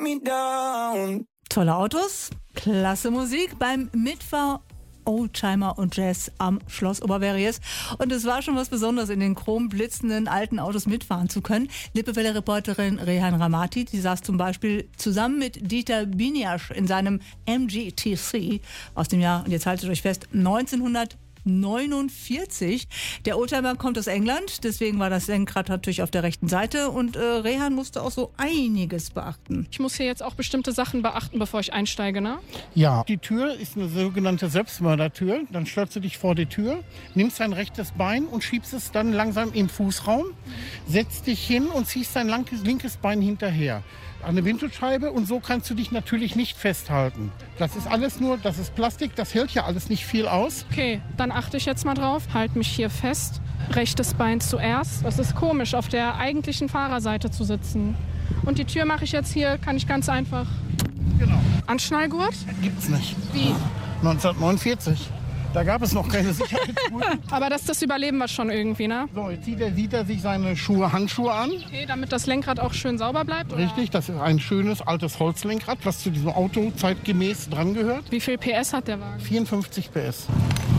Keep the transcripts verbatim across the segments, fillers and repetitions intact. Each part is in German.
me down. Tolle Autos, klasse Musik beim Mitfahr Oldtimer und Jazz am Schloss Oberverries. Und es war schon was Besonderes, in den chromblitzenden alten Autos mitfahren zu können. Lippewelle-Reporterin Rehan Ramati, die saß zum Beispiel zusammen mit Dieter Biniasch in seinem M G T C aus dem Jahr, und jetzt haltet euch fest, neunzehnhundertneunundvierzig. Der Oldtimer kommt aus England, deswegen war das Lenkrad natürlich auf der rechten Seite und äh, Rehan musste auch so einiges beachten. Ich muss hier jetzt auch bestimmte Sachen beachten, bevor ich einsteige, ne? Ja, die Tür ist eine sogenannte Selbstmördertür. Dann stellst du dich vor die Tür, nimmst dein rechtes Bein und schiebst es dann langsam im Fußraum, setzt dich hin und ziehst dein linkes, linkes Bein hinterher an eine Windschutzscheibe, und so kannst du dich natürlich nicht festhalten. Das ist alles nur, das ist Plastik, das hält ja alles nicht viel aus. Okay, dann achte ich jetzt mal drauf, halt mich hier fest, rechtes Bein zuerst. Das ist komisch, auf der eigentlichen Fahrerseite zu sitzen. Und die Tür mache ich jetzt hier, kann ich ganz einfach. Genau. Anschnallgurt? Gibt's nicht. Wie? neunzehnhundertneunundvierzig. Da gab es noch keine Sicherheitsgurte. Aber das, das überleben wir schon irgendwie, ne? So, jetzt sieht er, sieht er sich seine Schuhe, Handschuhe an. Okay, damit das Lenkrad auch schön sauber bleibt? Oder? Richtig, das ist ein schönes altes Holzlenkrad, was zu diesem Auto zeitgemäß dran gehört. Wie viel P S hat der Wagen? vierundfünfzig P S.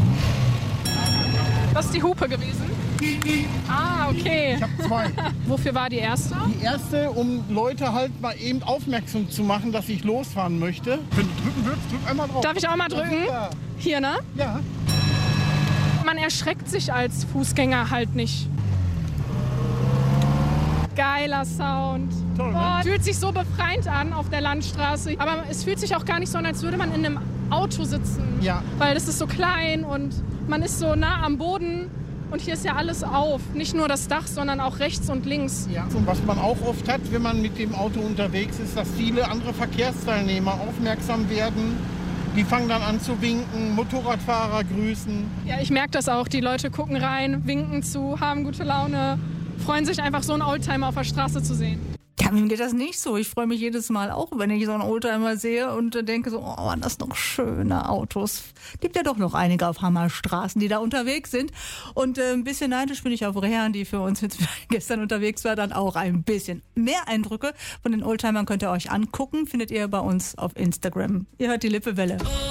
Das ist die Hupe gewesen? Ah, okay. Ich habe zwei. Wofür war die erste? Die erste, um Leute halt mal eben aufmerksam zu machen, dass ich losfahren möchte. Wenn du drücken willst, drück einmal drauf. Darf ich auch mal drücken? Ja. Hier, ne? Ja. Man erschreckt sich als Fußgänger halt nicht. Geiler Sound. Toll, ne? Boah, fühlt sich so befreiend an auf der Landstraße. Aber es fühlt sich auch gar nicht so an, als würde man in einem Auto sitzen. Ja. Weil das ist so klein und man ist so nah am Boden. Und hier ist ja alles auf. Nicht nur das Dach, sondern auch rechts und links. Ja. Und was man auch oft hat, wenn man mit dem Auto unterwegs ist, dass viele andere Verkehrsteilnehmer aufmerksam werden. Die fangen dann an zu winken, Motorradfahrer grüßen. Ja, ich merke das auch. Die Leute gucken rein, winken zu, haben gute Laune, freuen sich einfach, so einen Oldtimer auf der Straße zu sehen. Ja, mir geht das nicht so. Ich freue mich jedes Mal auch, wenn ich so einen Oldtimer sehe und denke so, oh, waren das noch schöne Autos. Gibt ja doch noch einige auf Hammerstraßen, die da unterwegs sind. Und äh, ein bisschen neidisch bin ich auf Rehan, die für uns jetzt gestern unterwegs war, dann auch ein bisschen. Mehr Eindrücke von den Oldtimern könnt ihr euch angucken, findet ihr bei uns auf Instagram. Ihr hört die Lippewelle.